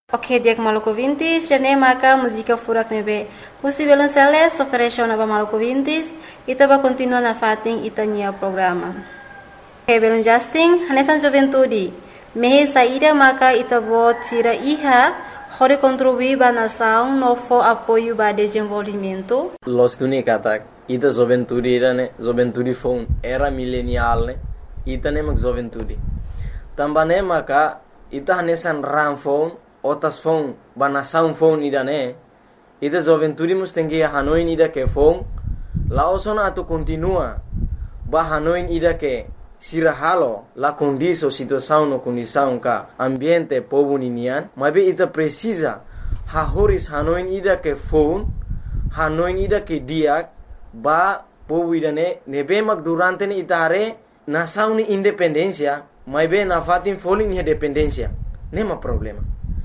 Ok, dia Maluku Vintis, jane maka música furak nebe. Pusi belum seles, oferece na Maluku Vintis, ita ba continua na fating ita nia programa. Ok, belum Justin, hanesan Juventudi. Mehe saída maka ita bo tira iha, hore contribuir ba nação no fo apoio ba desenvolvimento. Los tuni katak, ita Juventudi ne, Juventudi phone era milenial ne, ita ne mak Juventudi. Tambane maka ita hanesan ram phone Otas phone, banasaun phone ida ne. Ida Juventudi mustengi hanoin ida ke phone. Laosona atu continua. Ba hanoin ida ke sirahalo la condiso situação no condição ka ambiente povo ninian. Mabe ita precisa hahoris hanoin ida ke phone. Hanoin ida ke diak. Ba povo ida ne. Nebe mak durante ne ita hare nasaun ni independencia. Mabe na fatin folin ni dependencia. Nema problema.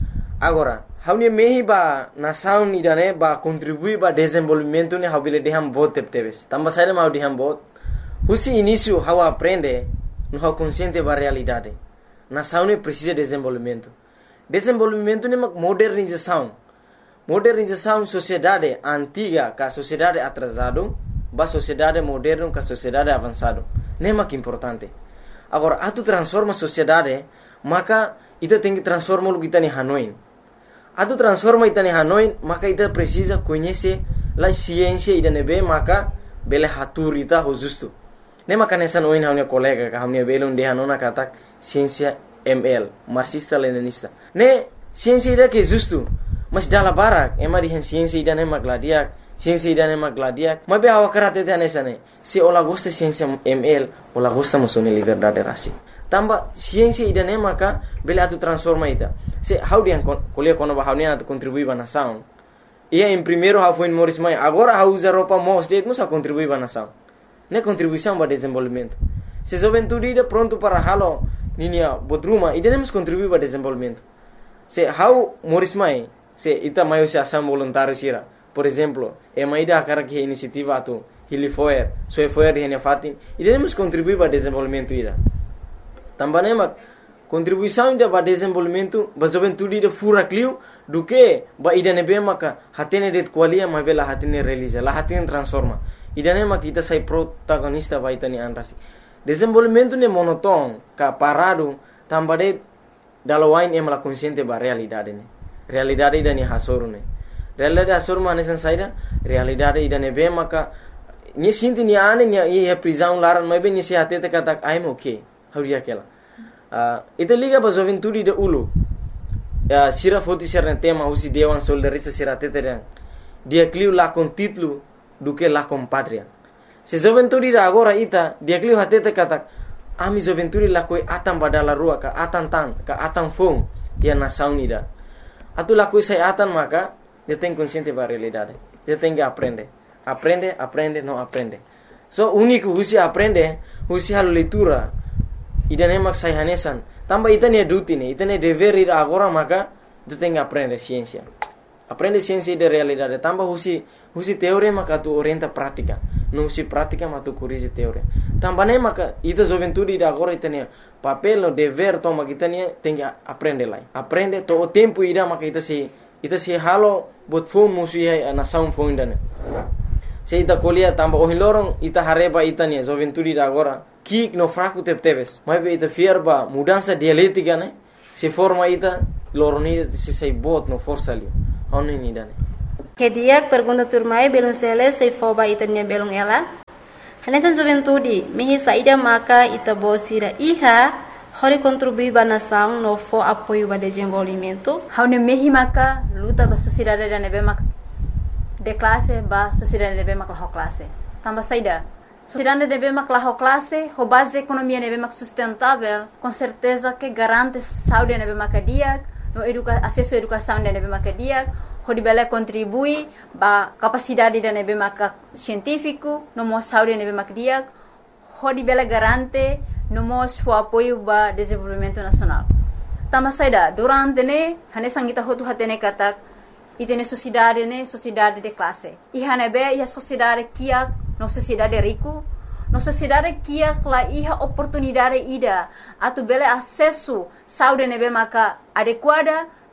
Agora, haunia mehi ba nação ni dane ba contribui ba desenvolvimento ne habile deham bot tepteves. Tamba saída mau deham bot. Husi início hau aprende no hau consciente ba realidade. Nação ne precisa desenvolvimento. Desenvolvimento ne mak modernização. Modernização sociedade antiga ka sociedade atrasado ba sociedade moderno ka sociedade avançado. Ne mak importante. Agora, atu transforma sociedade, maka ita tem que transformar o que está em Hanoi. Atu transforma ita em Hanoi, maka ita precisa conhecer a ciência ida nebe, maka bele hatur ita ho justo. Ne maka nessa noin hamnia colega ka hamnia belon de hanona katak ciência ML, marxista leninista. Ne ciência ida que justo, mas dala barak, emari hen ciência ida ne magladiak, ciência ida ne magladiak. Mabe awa karate te nessa ne. Se ola gosta ciência ML, ola gosta musone liberdade raci. Tamba ciência ida ne maka bele atu transforma ita. Se how dia kuliah kono ba how ne atu contribui ba nação. Ia em primeiro how foi Morris Mai, agora how usa roupa mos de musa contribui ba nação. Ne contribuição ba desenvolvimento. Se Juventudi ida pronto para halo ninia bodruma, ida nemos contribui ba desenvolvimento. Se how Morris Mai, se ita maio se ação voluntário sira. Por exemplo, e maida akara que iniciativa atu Hilifoer, Soefoer de Henefatin, ida nemos contribui ba desenvolvimento ida. Também mak contribuição ida ba desenvolvimento ba Juventudi ida fura clio do que ba ida nebe maka hatene det qualia ma bela hatene realiza la hatene transforma ida ne mak ita sai protagonista ba ita ni anrasi desenvolvimento ne monoton ka parado tambade dalawain em la consciente ba realidade ne realidade ida ni hasoru ne realidade hasoru mane san saida realidade ida nebe maka ni sinti ni ane ni e prisão laran ma be ni se hatete katak I'm okay hauria kela ita liga ba Juventudi de ulu sira foti serna tema usi dewan soldarista sira teteren dia clio la con título do que la con patria se Juventudi da agora ita dia clio hatete katak ami Juventudi la koi atam badala rua ka atan tan ka atan fong dia nação ida atu la koi sai atan maka dia tem consciente ba realidade dia tem que aprende não aprende so único usi aprende usi halo leitura ida ne mak sai hanesan tamba ita ne duty ne ita ne dever ida agora maka tu tem que aprender ciência de realidade tamba husi teoria maka tu orienta prática não husi prática mas tu corrige teoria tamba ne maka ita Juventudi ida agora ita ne papel no dever toma kita ne tem que aprender lá aprende to o tempo ida maka ita se halo bot phone musi na sound phone dane se ita kolia tamba o hilorong ita hareba ita ne Juventudi ida agora kik no fraco tepteves mas be ita fierba mudança dialética né se forma ita loroni se sei bot no força ali oni ni dane Que dia pergunta turmai belum sele sei foba ita nia belum ela hanesan Juventudi mehi saída maka ita bosira iha hori contribui ba nação no fo apoio ba desenvolvimento haune mehi maka luta ba sociedade da nebe mak de classe ba sociedade nebe mak la classe tamba saída sociedade deve mak la classe ho base economia deve mak sustentável com certeza que garante saúde deve mak dia no acesso à educação deve mak dia ho dibela contribui ba capacidade deve mak científico no mo saúde deve mak dia ho dibela garante no mo o apoio ba desenvolvimento nacional tama saida durante ne hane sangita hotu hatene katak itene sociedade de classe e hanebe a sociedade kia no sociedade rico no sociedade kia la iha oportunidade ida atu bele acesso saúde nebe maka adequada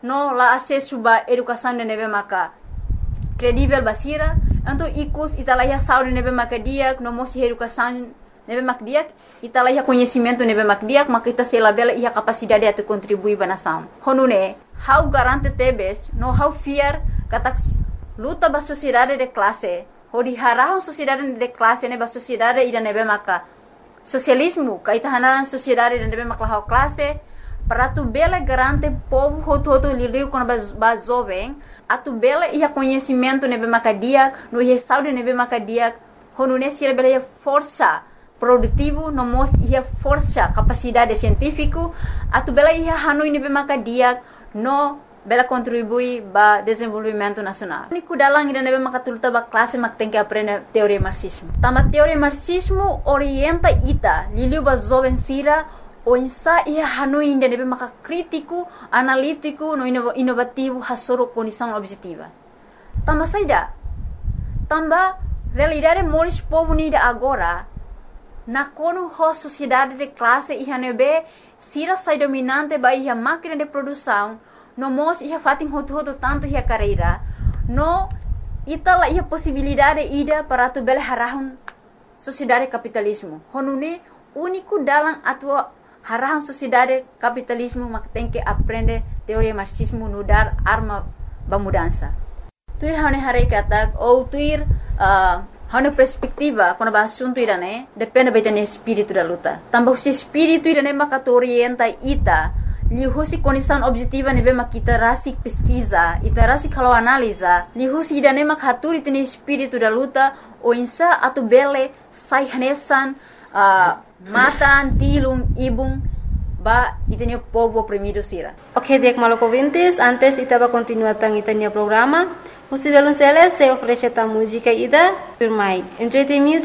no la acesso ba educação de nebe maka credível basira, então ikus italaya saúde nebe maka dia, no mosi educação nebe mak dia, italaya conhecimento nebe mak dia, maka ita sela bela ia capacidade de contribuir ba nação. Honune, how garante tebes, no how fear kata luta ba sociedade de classe, hodi harahon sociedade de classe ne ba sociedade ida nebe maka socialismo, kaita hanaran sociedade de nebe maka how classe, para tu bela garante povo hoto lidiu com ba jovem, a tu bela ia conhecimento nebe maka dia, no ia saúde nebe maka dia, honune sira bela ia força produtivo, no mos ia força capacidade científico, a tu bela ia hanui nebe maka dia, no bela contribui ba desenvolvimento nacional. Niku dalang ida nebe maka tuluta ba classe mak tem que aprender teoria marxismo. Tama teoria marxismo orienta ita, liliu ba jovem sira, o insa ia hanui ida nebe maka crítico, analítico, no inovativo, hasoro condição objetiva. Tama saida. Tamba realidade moris povo nida agora, na kono ho sociedade de classe ia nebe sira sai dominante ba ia máquina de produção, no mos ia fatin hoto tanto ia carreira, no itala ia possibilidade ida para tu bela harahun sociedade capitalismo. Honune único dalam atua harahun sociedade capitalismo mak tem que aprender teoria marxismo no dar arma ba mudança. Tuir hane hare katak ou tuir hane perspectiva quando ba assunto irane depende beten espírito da luta. Tambah se espírito irane maka orienta ita lihusi condição objetiva nebe makita rasik pesquisa, ita rasik kalau analisa, lihusi idane mak haturi tene espírito da luta, o insa atu bele sai hanesan matan tilung ibung ba itene povo oprimido sira. Ok, dek Maluco ouvintes, antes itaba continuar tang itania programa, o Violonceles se oferece a música ida, Enjoy the music.